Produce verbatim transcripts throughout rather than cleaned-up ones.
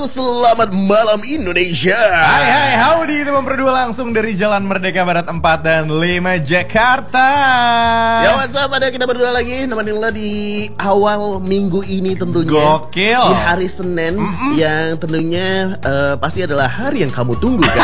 Selamat malam Indonesia. Hai hai howdy, teman berdua langsung dari Jalan Merdeka Barat empat dan lima Jakarta. Ya what's up, ada kita berdua lagi nemenin lo di awal minggu ini tentunya. Gokil. Di hari Senin mm -mm. yang tentunya uh, pasti adalah hari yang kamu tunggu kan.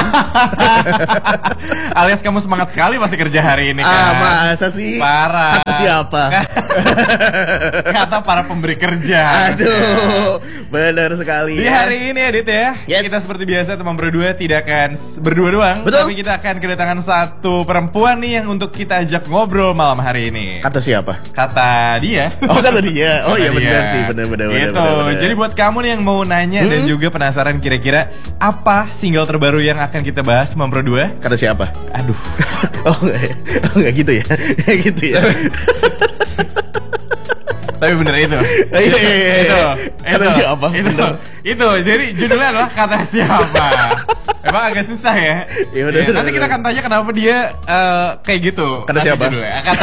Alias kamu semangat sekali masih kerja hari ini kan. Ah masa sih? Parah. Kata siapa? Kata para pemberi kerja. Aduh, benar sekali. Di ya. hari ini Edit ya, yes. Kita seperti biasa teman berdua tidak akan berdua doang. Betul. Tapi kita akan kedatangan satu perempuan nih yang untuk kita ajak ngobrol malam hari ini. Kata siapa? Kata dia. Oh kata dia. Oh iya benar sih, benar-benar. Gitu. Jadi buat kamu nih yang mau nanya hmm? dan juga penasaran kira-kira apa single terbaru yang akan kita bahas teman berdua? Kata siapa? Aduh. Oh enggak, oh enggak gitu ya. Gitu ya. Tapi bener itu. Iya iya iya. Itu. Kata itu, siapa? Itu. Bener. Itu. Jadi judulnya adalah Kata Siapa. Emang agak susah ya. Ya, udah, ya, udah, nanti udah. kita akan tanya kenapa dia uh, kayak gitu. Kata siapa? Judulnya. Kata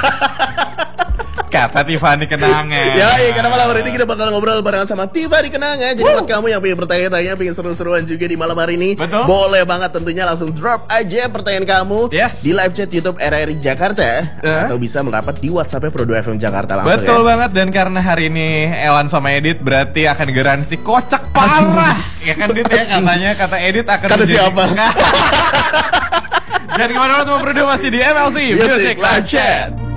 Kata Tiffany Kenangan. Ya, iya, karena malam hari ini kita bakal ngobrol barengan sama Tiffany Kenangan. Jadi buat kamu yang pengen bertanya-tanya, pengen seru-seruan juga di malam hari ini, betul? Boleh banget tentunya langsung drop aja pertanyaan kamu yes. di live chat YouTube R R I Jakarta uh. atau bisa merapat di WhatsApp Pro dua F M Jakarta langsung. Betul ya. banget, dan karena hari ini Elan sama Edit berarti akan garansi kocak parah. Ya kan Dit ya, katanya kata Edit akan kata menjadi... siapa? Jangan kemana-mana, teman berdua masih di M L C Music Live Chat.